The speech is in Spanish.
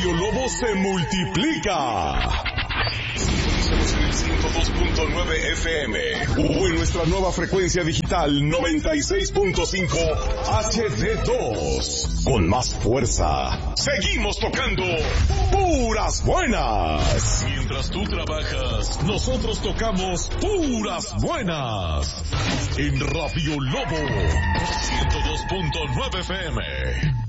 Radio Lobo se multiplica. Sintonízanos en el 102.9 FM o en nuestra nueva frecuencia digital 96.5 HD2. Con más fuerza, seguimos tocando puras buenas. Mientras tú trabajas, nosotros tocamos puras buenas. En Radio Lobo 102.9 FM.